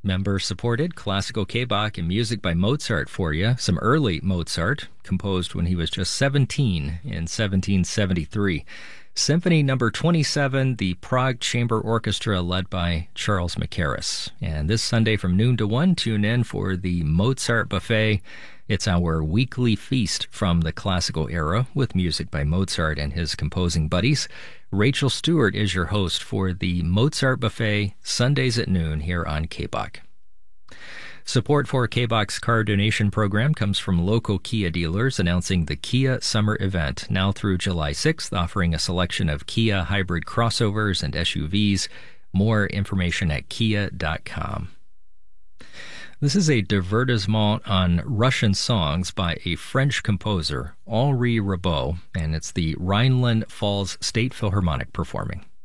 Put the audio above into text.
Member-supported classical K-Bach and music by Mozart for you. Some early Mozart, composed when he was just 17 in 1773. Symphony number 27, the Prague Chamber Orchestra led by Charles Mackerras. And this Sunday from noon to 1, tune in for the Mozart Buffet. It's our weekly feast from the classical era with music by Mozart and his composing buddies. Rachel Stewart is your host for the Mozart Buffet, Sundays at noon here on K-Bach. Support for K-Bach's car donation program comes from local Kia dealers announcing the Kia Summer Event now through July 6th, offering a selection of Kia hybrid crossovers and SUVs. More information at kia.com. This is a divertissement on Russian songs by a French composer, Henri Ribot, and it's the Rhineland Falls State Philharmonic performing.